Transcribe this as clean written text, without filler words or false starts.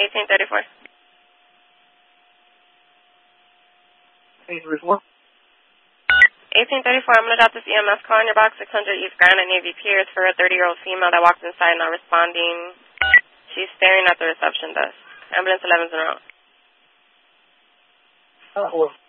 1834. 1834. 1834, I'm going to drop this EMS call in your box, 600 East Grand at Navy Pier. It's for a 30-year-old female that walked inside not responding. She's staring at the reception desk. Ambulance 11's en route. Well,